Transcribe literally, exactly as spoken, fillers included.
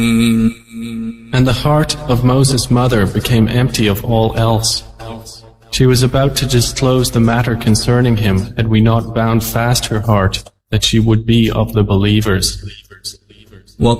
And the heart of Moses' mother became empty of all else. She was about to disclose the matter concerning him had we not bound fast her heart that she would be of the believers.